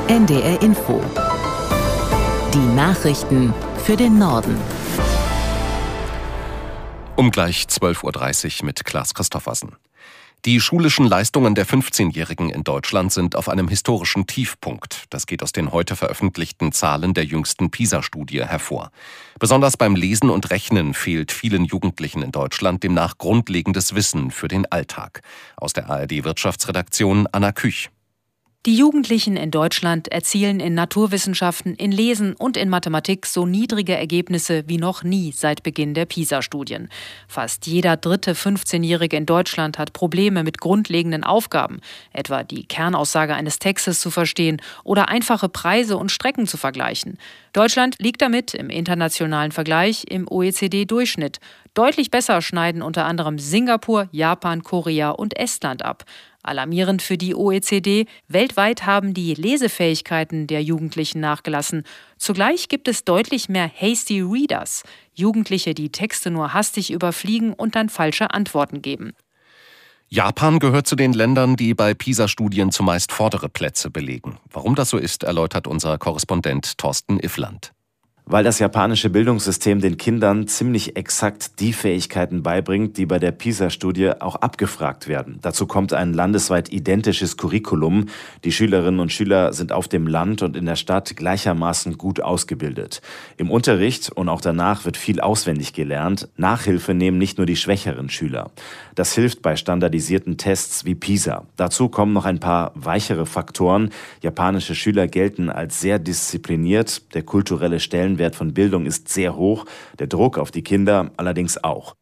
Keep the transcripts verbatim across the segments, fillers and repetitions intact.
N D R Info. Die Nachrichten für den Norden. Um gleich zwölf Uhr dreißig mit Klaas Christoffersen. Die schulischen Leistungen der fünfzehnjährigen in Deutschland sind auf einem historischen Tiefpunkt. Das geht aus den heute veröffentlichten Zahlen der jüngsten PISA-Studie hervor. Besonders beim Lesen und Rechnen fehlt vielen Jugendlichen in Deutschland demnach grundlegendes Wissen für den Alltag. Aus der A R D-Wirtschaftsredaktion Anna Küch. Die Jugendlichen in Deutschland erzielen in Naturwissenschaften, in Lesen und in Mathematik so niedrige Ergebnisse wie noch nie seit Beginn der PISA-Studien. Fast jeder dritte fünfzehnjährige in Deutschland hat Probleme mit grundlegenden Aufgaben, etwa die Kernaussage eines Textes zu verstehen oder einfache Preise und Strecken zu vergleichen. Deutschland liegt damit im internationalen Vergleich im O E C D-Durchschnitt. Deutlich besser schneiden unter anderem Singapur, Japan, Korea und Estland ab. Alarmierend für die O E C D, weltweit haben die Lesefähigkeiten der Jugendlichen nachgelassen. Zugleich gibt es deutlich mehr Hasty Readers, Jugendliche, die Texte nur hastig überfliegen und dann falsche Antworten geben. Japan gehört zu den Ländern, die bei PISA-Studien zumeist vordere Plätze belegen. Warum das so ist, erläutert unser Korrespondent Thorsten Iffland. Weil das japanische Bildungssystem den Kindern ziemlich exakt die Fähigkeiten beibringt, die bei der PISA-Studie auch abgefragt werden. Dazu kommt ein landesweit identisches Curriculum. Die Schülerinnen und Schüler sind auf dem Land und in der Stadt gleichermaßen gut ausgebildet. Im Unterricht und auch danach wird viel auswendig gelernt. Nachhilfe nehmen nicht nur die schwächeren Schüler. Das hilft bei standardisierten Tests wie PISA. Dazu kommen noch ein paar weichere Faktoren. Japanische Schüler gelten als sehr diszipliniert. Der kulturelle Stellenwert Wert von Bildung ist sehr hoch, der Druck auf die Kinder allerdings auch.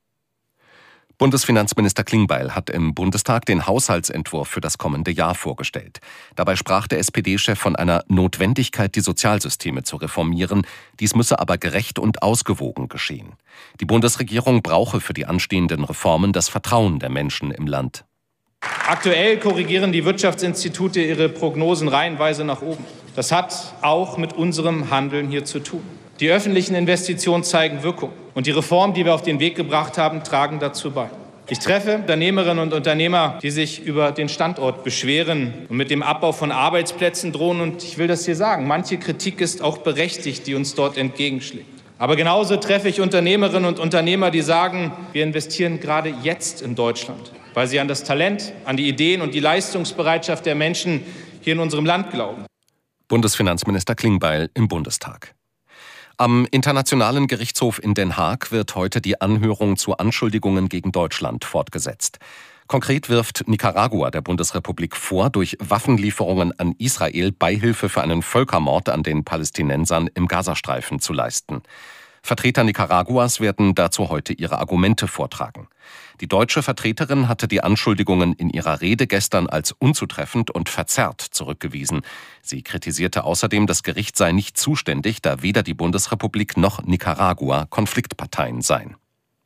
Bundesfinanzminister Klingbeil hat im Bundestag den Haushaltsentwurf für das kommende Jahr vorgestellt. Dabei sprach der S P D-Chef von einer Notwendigkeit, die Sozialsysteme zu reformieren. Dies müsse aber gerecht und ausgewogen geschehen. Die Bundesregierung brauche für die anstehenden Reformen das Vertrauen der Menschen im Land. Aktuell korrigieren die Wirtschaftsinstitute ihre Prognosen reihenweise nach oben. Das hat auch mit unserem Handeln hier zu tun. Die öffentlichen Investitionen zeigen Wirkung. Und die Reformen, die wir auf den Weg gebracht haben, tragen dazu bei. Ich treffe Unternehmerinnen und Unternehmer, die sich über den Standort beschweren und mit dem Abbau von Arbeitsplätzen drohen. Und ich will das hier sagen, manche Kritik ist auch berechtigt, die uns dort entgegenschlägt. Aber genauso treffe ich Unternehmerinnen und Unternehmer, die sagen, wir investieren gerade jetzt in Deutschland, weil sie an das Talent, an die Ideen und die Leistungsbereitschaft der Menschen hier in unserem Land glauben. Bundesfinanzminister Klingbeil im Bundestag. Am Internationalen Gerichtshof in Den Haag wird heute die Anhörung zu Anschuldigungen gegen Deutschland fortgesetzt. Konkret wirft Nicaragua der Bundesrepublik vor, durch Waffenlieferungen an Israel Beihilfe für einen Völkermord an den Palästinensern im Gazastreifen zu leisten. Vertreter Nicaraguas werden dazu heute ihre Argumente vortragen. Die deutsche Vertreterin hatte die Anschuldigungen in ihrer Rede gestern als unzutreffend und verzerrt zurückgewiesen. Sie kritisierte außerdem, das Gericht sei nicht zuständig, da weder die Bundesrepublik noch Nicaragua Konfliktparteien seien.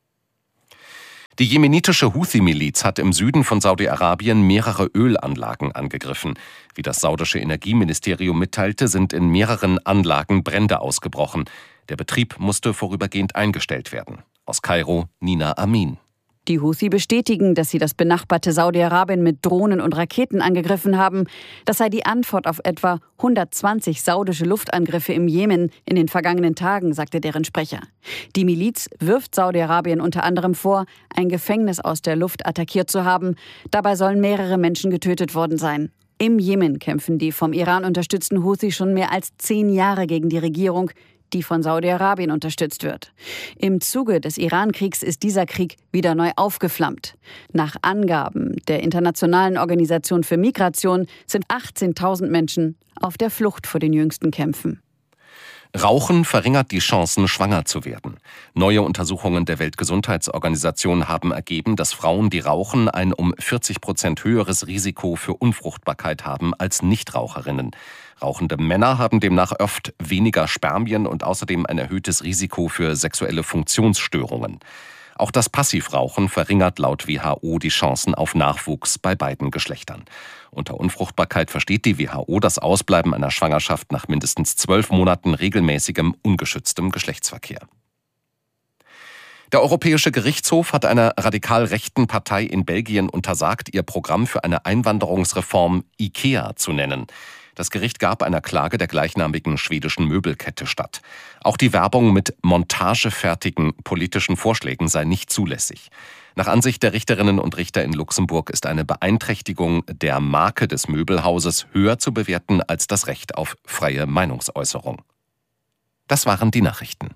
Die jemenitische Houthi-Miliz hat im Süden von Saudi-Arabien mehrere Ölanlagen angegriffen. Wie das saudische Energieministerium mitteilte, sind in mehreren Anlagen Brände ausgebrochen. Der Betrieb musste vorübergehend eingestellt werden. Aus Kairo, Nina Amin. Die Houthi bestätigen, dass sie das benachbarte Saudi-Arabien mit Drohnen und Raketen angegriffen haben. Das sei die Antwort auf etwa hundertzwanzig saudische Luftangriffe im Jemen in den vergangenen Tagen, sagte deren Sprecher. Die Miliz wirft Saudi-Arabien unter anderem vor, ein Gefängnis aus der Luft attackiert zu haben. Dabei sollen mehrere Menschen getötet worden sein. Im Jemen kämpfen die vom Iran unterstützten Houthi schon mehr als zehn Jahre gegen die Regierung, die von Saudi-Arabien unterstützt wird. Im Zuge des Iran-Kriegs ist dieser Krieg wieder neu aufgeflammt. Nach Angaben der Internationalen Organisation für Migration sind achtzehntausend Menschen auf der Flucht vor den jüngsten Kämpfen. Rauchen verringert die Chancen, schwanger zu werden. Neue Untersuchungen der Weltgesundheitsorganisation haben ergeben, dass Frauen, die rauchen, ein um vierzig Prozent höheres Risiko für Unfruchtbarkeit haben als Nichtraucherinnen. Rauchende Männer haben demnach oft weniger Spermien und außerdem ein erhöhtes Risiko für sexuelle Funktionsstörungen. Auch das Passivrauchen verringert laut W H O die Chancen auf Nachwuchs bei beiden Geschlechtern. Unter Unfruchtbarkeit versteht die W H O das Ausbleiben einer Schwangerschaft nach mindestens zwölf Monaten regelmäßigem, ungeschütztem Geschlechtsverkehr. Der Europäische Gerichtshof hat einer radikal rechten Partei in Belgien untersagt, ihr Programm für eine Einwanderungsreform IKEA zu nennen. Das Gericht gab einer Klage der gleichnamigen schwedischen Möbelkette statt. Auch die Werbung mit montagefertigen politischen Vorschlägen sei nicht zulässig. Nach Ansicht der Richterinnen und Richter in Luxemburg ist eine Beeinträchtigung der Marke des Möbelhauses höher zu bewerten als das Recht auf freie Meinungsäußerung. Das waren die Nachrichten.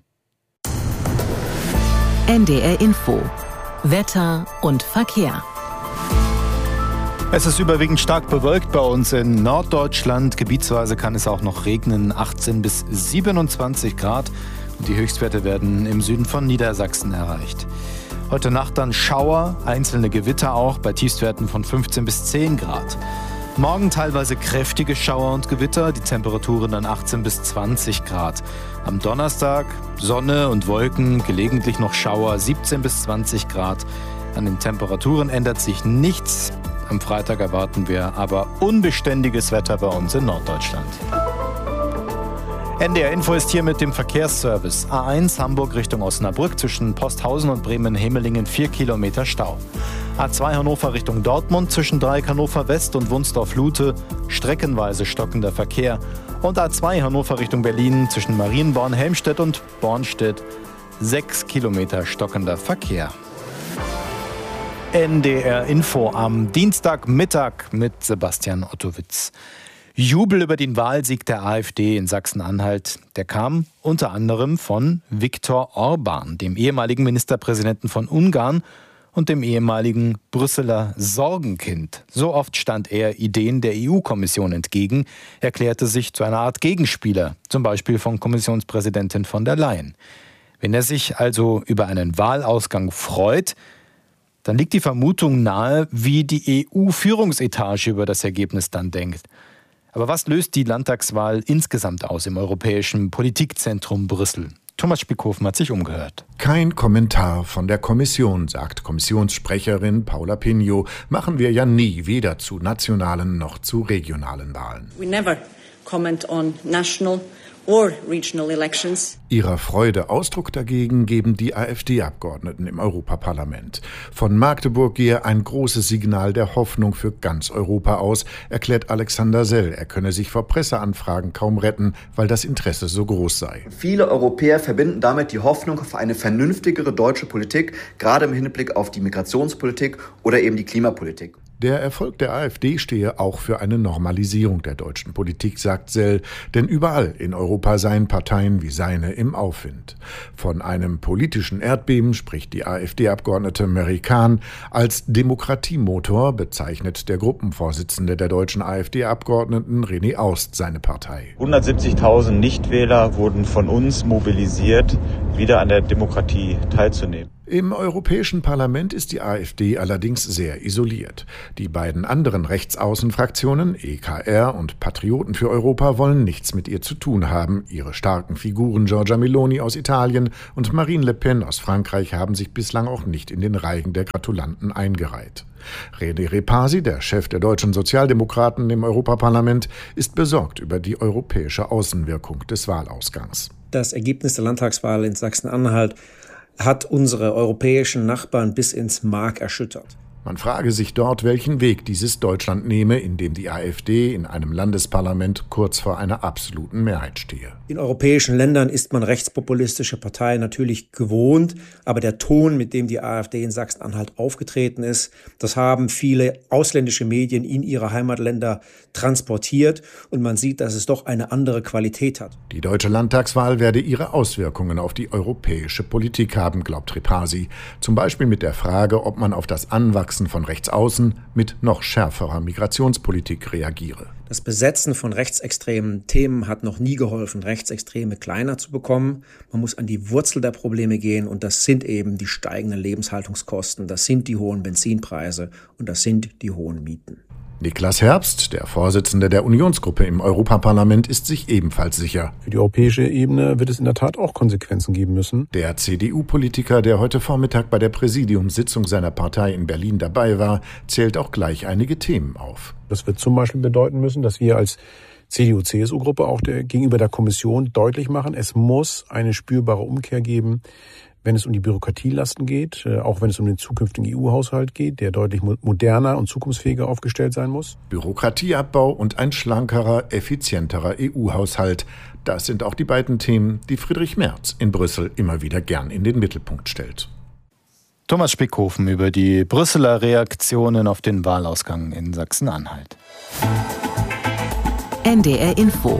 N D R Info. Wetter und Verkehr. Es ist überwiegend stark bewölkt bei uns in Norddeutschland. Gebietsweise kann es auch noch regnen, achtzehn bis siebenundzwanzig Grad. Und die Höchstwerte werden im Süden von Niedersachsen erreicht. Heute Nacht dann Schauer, einzelne Gewitter auch, bei Tiefstwerten von fünfzehn bis zehn Grad. Morgen teilweise kräftige Schauer und Gewitter, die Temperaturen dann achtzehn bis zwanzig Grad. Am Donnerstag Sonne und Wolken, gelegentlich noch Schauer, siebzehn bis zwanzig Grad. An den Temperaturen ändert sich nichts. Am Freitag erwarten wir aber unbeständiges Wetter bei uns in Norddeutschland. N D R Info ist hier mit dem Verkehrsservice. A eins Hamburg Richtung Osnabrück zwischen Posthausen und Bremen-Hemelingen vier Kilometer Stau. A zwei Hannover Richtung Dortmund zwischen Dreieck Hannover West und Wunsdorf-Lute streckenweise stockender Verkehr. Und A zwei Hannover Richtung Berlin zwischen Marienborn-Helmstedt und Bornstedt sechs Kilometer stockender Verkehr. N D R Info am Dienstagmittag mit Sebastian Ottowitz. Jubel über den Wahlsieg der AfD in Sachsen-Anhalt, der kam unter anderem von Viktor Orbán, dem ehemaligen Ministerpräsidenten von Ungarn und dem ehemaligen Brüsseler Sorgenkind. So oft stand er Ideen der E U-Kommission entgegen, erklärte sich zu einer Art Gegenspieler, zum Beispiel von Kommissionspräsidentin von der Leyen. Wenn er sich also über einen Wahlausgang freut, dann liegt die Vermutung nahe, wie die E U-Führungsetage über das Ergebnis dann denkt. Aber was löst die Landtagswahl insgesamt aus im europäischen Politikzentrum Brüssel? Thomas Spiekhofen hat sich umgehört. Kein Kommentar von der Kommission, sagt Kommissionssprecherin Paula Pinho. Machen wir ja nie, weder zu nationalen noch zu regionalen Wahlen. We never comment on national or regional elections. Ihrer Freude Ausdruck dagegen geben die AfD-Abgeordneten im Europaparlament. Von Magdeburg gehe ein großes Signal der Hoffnung für ganz Europa aus, erklärt Alexander Sell. Er könne sich vor Presseanfragen kaum retten, weil das Interesse so groß sei. Viele Europäer verbinden damit die Hoffnung auf eine vernünftigere deutsche Politik, gerade im Hinblick auf die Migrationspolitik oder eben die Klimapolitik. Der Erfolg der AfD stehe auch für eine Normalisierung der deutschen Politik, sagt Sell, denn überall in Europa seien Parteien wie seine im Aufwind. Von einem politischen Erdbeben spricht die AfD-Abgeordnete Mary Kahn. Als Demokratiemotor bezeichnet der Gruppenvorsitzende der deutschen AfD-Abgeordneten René Aust seine Partei. hundertsiebzigtausend Nichtwähler wurden von uns mobilisiert, wieder an der Demokratie teilzunehmen. Im Europäischen Parlament ist die AfD allerdings sehr isoliert. Die beiden anderen Rechtsaußenfraktionen, E K R und Patrioten für Europa, wollen nichts mit ihr zu tun haben. Ihre starken Figuren Giorgia Meloni aus Italien und Marine Le Pen aus Frankreich haben sich bislang auch nicht in den Reigen der Gratulanten eingereiht. René Repasi, der Chef der deutschen Sozialdemokraten im Europaparlament, ist besorgt über die europäische Außenwirkung des Wahlausgangs. Das Ergebnis der Landtagswahl in Sachsen-Anhalt hat unsere europäischen Nachbarn bis ins Mark erschüttert. Man frage sich dort, welchen Weg dieses Deutschland nehme, in dem die AfD in einem Landesparlament kurz vor einer absoluten Mehrheit stehe. In europäischen Ländern ist man rechtspopulistische Parteien natürlich gewohnt, aber der Ton, mit dem die AfD in Sachsen-Anhalt aufgetreten ist, das haben viele ausländische Medien in ihre Heimatländer transportiert und man sieht, dass es doch eine andere Qualität hat. Die deutsche Landtagswahl werde ihre Auswirkungen auf die europäische Politik haben, glaubt Repasi. Zum Beispiel mit der Frage, ob man auf das Anwachsen von Rechtsaußen mit noch schärferer Migrationspolitik reagiere. Das Besetzen von rechtsextremen Themen hat noch nie geholfen, Rechtsextreme kleiner zu bekommen. Man muss an die Wurzel der Probleme gehen und das sind eben die steigenden Lebenshaltungskosten, das sind die hohen Benzinpreise und das sind die hohen Mieten. Niklas Herbst, der Vorsitzende der Unionsgruppe im Europaparlament, ist sich ebenfalls sicher. Für die europäische Ebene wird es in der Tat auch Konsequenzen geben müssen. Der C D U-Politiker, der heute Vormittag bei der Präsidiumssitzung seiner Partei in Berlin dabei war, zählt auch gleich einige Themen auf. Das wird zum Beispiel bedeuten müssen, dass wir als C D U-C S U-Gruppe auch der, gegenüber der Kommission deutlich machen, es muss eine spürbare Umkehr geben, wenn es um die Bürokratielasten geht, auch wenn es um den zukünftigen E U-Haushalt geht, der deutlich moderner und zukunftsfähiger aufgestellt sein muss. Bürokratieabbau und ein schlankerer, effizienterer E U-Haushalt. Das sind auch die beiden Themen, die Friedrich Merz in Brüssel immer wieder gern in den Mittelpunkt stellt. Thomas Spickhofen über die Brüsseler Reaktionen auf den Wahlausgang in Sachsen-Anhalt. N D R Info.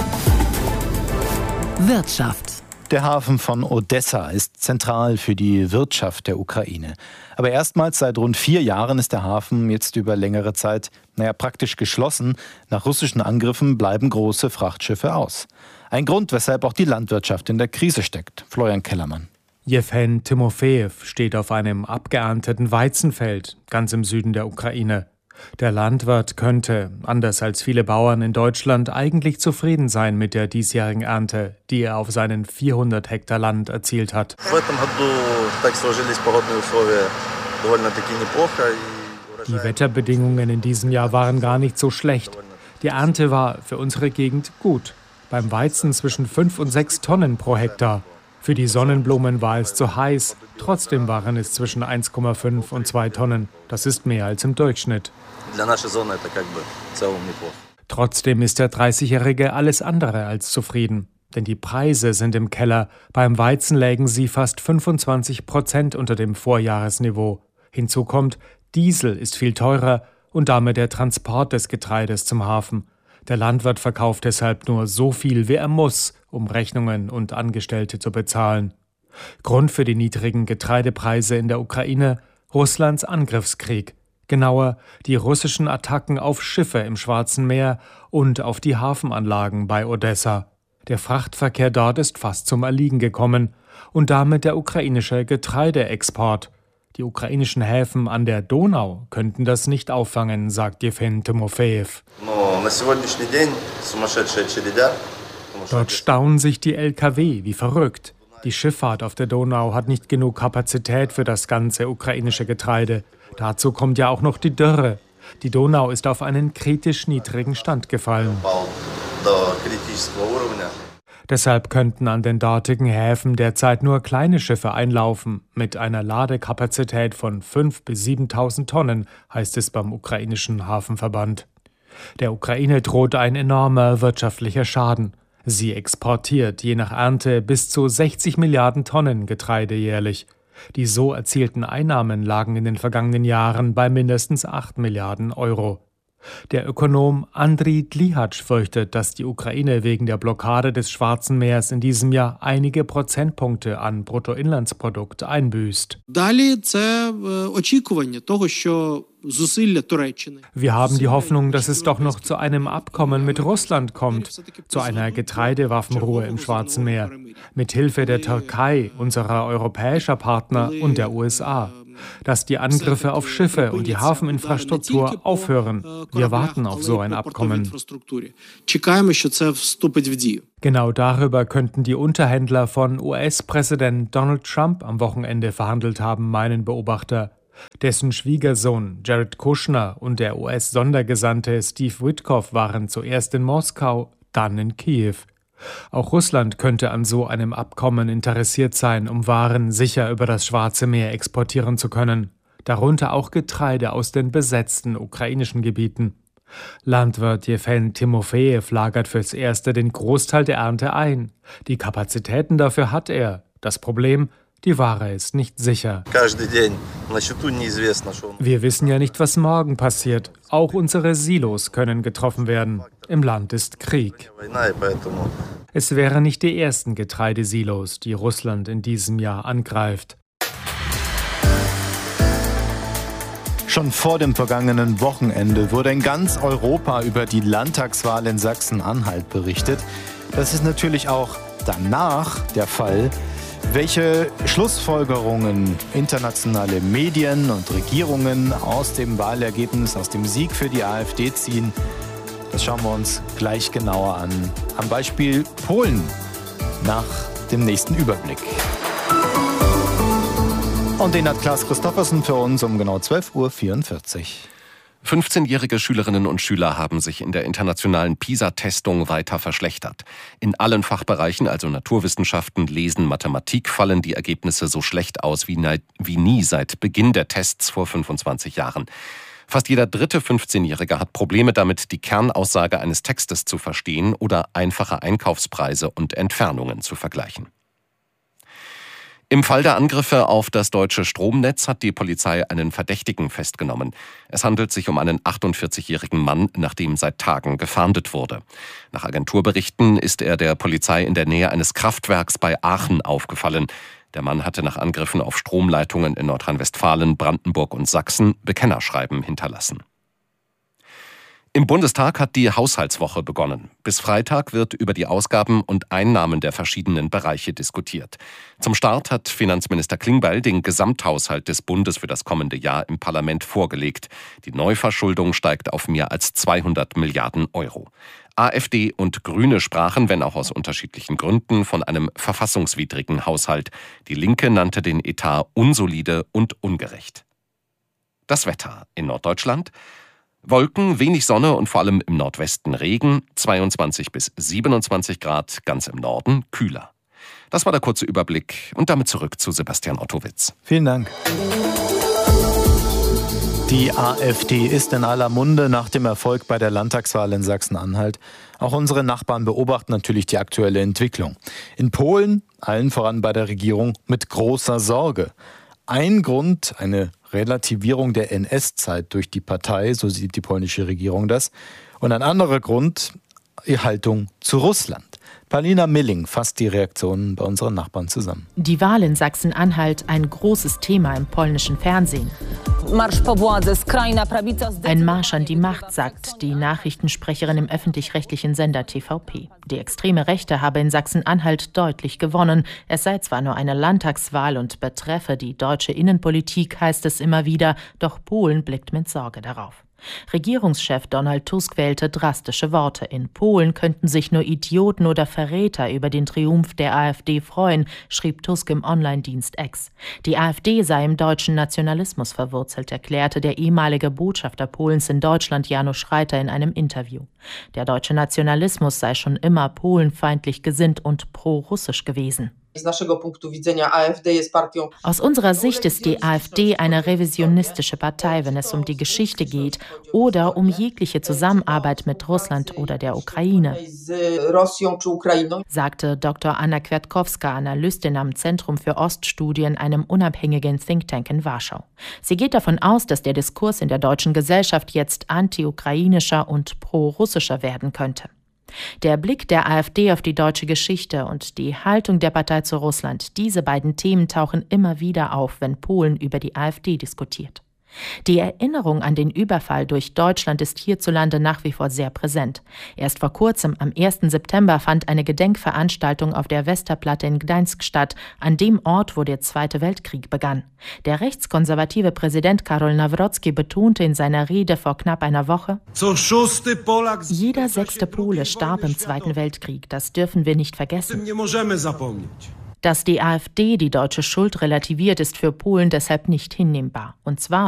Wirtschaft. Der Hafen von Odessa ist zentral für die Wirtschaft der Ukraine. Aber erstmals seit rund vier Jahren ist der Hafen jetzt über längere Zeit, naja, praktisch geschlossen. Nach russischen Angriffen bleiben große Frachtschiffe aus. Ein Grund, weshalb auch die Landwirtschaft in der Krise steckt. Florian Kellermann. Jewhen Timofejew steht auf einem abgeernteten Weizenfeld ganz im Süden der Ukraine. Der Landwirt könnte, anders als viele Bauern in Deutschland, eigentlich zufrieden sein mit der diesjährigen Ernte, die er auf seinen vierhundert Hektar Land erzielt hat. Die Wetterbedingungen in diesem Jahr waren gar nicht so schlecht. Die Ernte war für unsere Gegend gut. Beim Weizen zwischen fünf und sechs Tonnen pro Hektar. Für die Sonnenblumen war es zu heiß. Trotzdem waren es zwischen eins Komma fünf und zwei Tonnen. Das ist mehr als im Durchschnitt. Trotzdem ist der dreißigjährige alles andere als zufrieden. Denn die Preise sind im Keller. Beim Weizen lägen sie fast fünfundzwanzig Prozent unter dem Vorjahresniveau. Hinzu kommt, Diesel ist viel teurer und damit der Transport des Getreides zum Hafen. Der Landwirt verkauft deshalb nur so viel, wie er muss, um Rechnungen und Angestellte zu bezahlen. Grund für die niedrigen Getreidepreise in der Ukraine: Russlands Angriffskrieg. Genauer, die russischen Attacken auf Schiffe im Schwarzen Meer und auf die Hafenanlagen bei Odessa. Der Frachtverkehr dort ist fast zum Erliegen gekommen und damit der ukrainische Getreideexport. Die ukrainischen Häfen an der Donau könnten das nicht auffangen, sagt Jewhen Timofejew. Dort stauen sich die L K W wie verrückt. Die Schifffahrt auf der Donau hat nicht genug Kapazität für das ganze ukrainische Getreide. Dazu kommt ja auch noch die Dürre. Die Donau ist auf einen kritisch niedrigen Stand gefallen. Deshalb könnten an den dortigen Häfen derzeit nur kleine Schiffe einlaufen, mit einer Ladekapazität von fünftausend bis siebentausend Tonnen, heißt es beim ukrainischen Hafenverband. Der Ukraine droht ein enormer wirtschaftlicher Schaden. Sie exportiert je nach Ernte bis zu sechzig Milliarden Tonnen Getreide jährlich. Die so erzielten Einnahmen lagen in den vergangenen Jahren bei mindestens acht Milliarden Euro. Der Ökonom Andriy Dlihatsch fürchtet, dass die Ukraine wegen der Blockade des Schwarzen Meers in diesem Jahr einige Prozentpunkte an Bruttoinlandsprodukt einbüßt. Wir haben die Hoffnung, dass es doch noch zu einem Abkommen mit Russland kommt, zu einer Getreidewaffenruhe im Schwarzen Meer, mit Hilfe der Türkei, unserer europäischer Partner und der U S A. Dass die Angriffe auf Schiffe und die Hafeninfrastruktur aufhören. Wir warten auf so ein Abkommen. Genau darüber könnten die Unterhändler von U S-Präsident Donald Trump am Wochenende verhandelt haben, meinen Beobachter. Dessen Schwiegersohn Jared Kushner und der U S-Sondergesandte Steve Witkoff waren zuerst in Moskau, dann in Kiew. Auch Russland könnte an so einem Abkommen interessiert sein, um Waren sicher über das Schwarze Meer exportieren zu können, darunter auch Getreide aus den besetzten ukrainischen Gebieten. Landwirt Jewhen Timofejew lagert fürs Erste den Großteil der Ernte ein. Die Kapazitäten dafür hat er. Das Problem: die Ware ist nicht sicher. Wir wissen ja nicht, was morgen passiert. Auch unsere Silos können getroffen werden. Im Land ist Krieg. Es wären nicht die ersten Getreidesilos, die Russland in diesem Jahr angreift. Schon vor dem vergangenen Wochenende wurde in ganz Europa über die Landtagswahl in Sachsen-Anhalt berichtet. Das ist natürlich auch danach der Fall. Welche Schlussfolgerungen internationale Medien und Regierungen aus dem Wahlergebnis, aus dem Sieg für die AfD ziehen, das schauen wir uns gleich genauer an. Am Beispiel Polen nach dem nächsten Überblick. Und den hat Klaas Christoffersen für uns um genau zwölf Uhr vierundvierzig. fünfzehnjährige Schülerinnen und Schüler haben sich in der internationalen PISA-Testung weiter verschlechtert. In allen Fachbereichen, also Naturwissenschaften, Lesen, Mathematik, fallen die Ergebnisse so schlecht aus wie, ne- wie nie seit Beginn der Tests vor fünfundzwanzig Jahren. Fast jeder dritte fünfzehnjährige hat Probleme damit, die Kernaussage eines Textes zu verstehen oder einfache Einkaufspreise und Entfernungen zu vergleichen. Im Fall der Angriffe auf das deutsche Stromnetz hat die Polizei einen Verdächtigen festgenommen. Es handelt sich um einen achtundvierzigjährigen Mann, nach dem seit Tagen gefahndet wurde. Nach Agenturberichten ist er der Polizei in der Nähe eines Kraftwerks bei Aachen aufgefallen. Der Mann hatte nach Angriffen auf Stromleitungen in Nordrhein-Westfalen, Brandenburg und Sachsen Bekennerschreiben hinterlassen. Im Bundestag hat die Haushaltswoche begonnen. Bis Freitag wird über die Ausgaben und Einnahmen der verschiedenen Bereiche diskutiert. Zum Start hat Finanzminister Klingbeil den Gesamthaushalt des Bundes für das kommende Jahr im Parlament vorgelegt. Die Neuverschuldung steigt auf mehr als zweihundert Milliarden Euro. AfD und Grüne sprachen, wenn auch aus unterschiedlichen Gründen, von einem verfassungswidrigen Haushalt. Die Linke nannte den Etat unsolide und ungerecht. Das Wetter in Norddeutschland: Wolken, wenig Sonne und vor allem im Nordwesten Regen, zweiundzwanzig bis siebenundzwanzig Grad, ganz im Norden kühler. Das war der kurze Überblick und damit zurück zu Sebastian Ottowitz. Vielen Dank. Die AfD ist in aller Munde nach dem Erfolg bei der Landtagswahl in Sachsen-Anhalt. Auch unsere Nachbarn beobachten natürlich die aktuelle Entwicklung. In Polen, allen voran bei der Regierung, mit großer Sorge. Ein Grund, eine Relativierung der N S-Zeit durch die Partei, so sieht die polnische Regierung das. Und ein anderer Grund, die Haltung zu Russland. Paulina Milling fasst die Reaktionen bei unseren Nachbarn zusammen. Die Wahl in Sachsen-Anhalt, ein großes Thema im polnischen Fernsehen. Ein Marsch an die Macht, sagt die Nachrichtensprecherin im öffentlich-rechtlichen Sender T V P. Die extreme Rechte habe in Sachsen-Anhalt deutlich gewonnen. Es sei zwar nur eine Landtagswahl und betreffe die deutsche Innenpolitik, heißt es immer wieder, doch Polen blickt mit Sorge darauf. Regierungschef Donald Tusk wählte drastische Worte. In Polen könnten sich nur Idioten oder Verräter über den Triumph der AfD freuen, schrieb Tusk im Online-Dienst X. Die AfD sei im deutschen Nationalismus verwurzelt, erklärte der ehemalige Botschafter Polens in Deutschland Janusz Reiter in einem Interview. Der deutsche Nationalismus sei schon immer polenfeindlich gesinnt und pro-russisch gewesen. Aus unserer Sicht ist die AfD eine revisionistische Partei, wenn es um die Geschichte geht oder um jegliche Zusammenarbeit mit Russland oder der Ukraine, sagte Doktor Anna Kwiatkowska, Analystin am Zentrum für Oststudien, einem unabhängigen Think Tank in Warschau. Sie geht davon aus, dass der Diskurs in der deutschen Gesellschaft jetzt anti-ukrainischer und pro-russischer werden könnte. Der Blick der AfD auf die deutsche Geschichte und die Haltung der Partei zu Russland, diese beiden Themen tauchen immer wieder auf, wenn Polen über die AfD diskutiert. Die Erinnerung an den Überfall durch Deutschland ist hierzulande nach wie vor sehr präsent. Erst vor kurzem, am ersten September, fand eine Gedenkveranstaltung auf der Westerplatte in Gdańsk statt, an dem Ort, wo der Zweite Weltkrieg begann. Der rechtskonservative Präsident Karol Nawrocki betonte in seiner Rede vor knapp einer Woche: Jeder sechste Pole starb im Zweiten Weltkrieg, das dürfen wir nicht vergessen. Dass die AfD die deutsche Schuld relativiert, ist für Polen deshalb nicht hinnehmbar. Und zwar